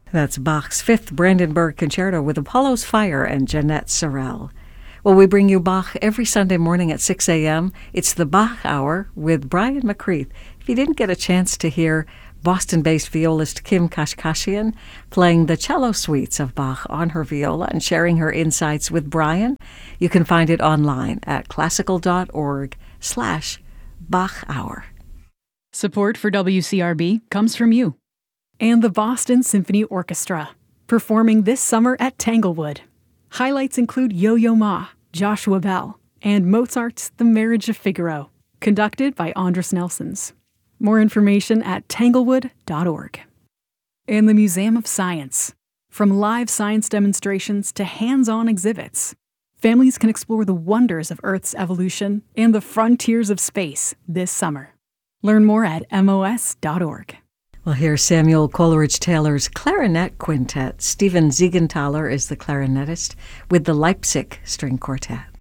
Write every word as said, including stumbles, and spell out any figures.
That's Bach's Fifth Brandenburg Concerto with Apollo's Fire and Jeanette Sorrell. Well, we bring you Bach every Sunday morning at six a.m. It's the Bach Hour with Brian McCreath. If you didn't get a chance to hear Boston-based violist Kim Kashkashian playing the cello suites of Bach on her viola and sharing her insights with Brian, you can find it online at classical.org slash Bach Hour. Support for W C R B comes from you and the Boston Symphony Orchestra, performing this summer at Tanglewood. Highlights include Yo-Yo Ma, Joshua Bell, and Mozart's The Marriage of Figaro, conducted by Andras Nelsons. More information at tanglewood dot org. And the Museum of Science. From live science demonstrations to hands-on exhibits, families can explore the wonders of Earth's evolution and the frontiers of space this summer. Learn more at M O S dot org. Well, here's Samuel Coleridge-Taylor's Clarinet Quintet. Stephen Siegenthaler is the clarinetist with the Leipzig String Quartet.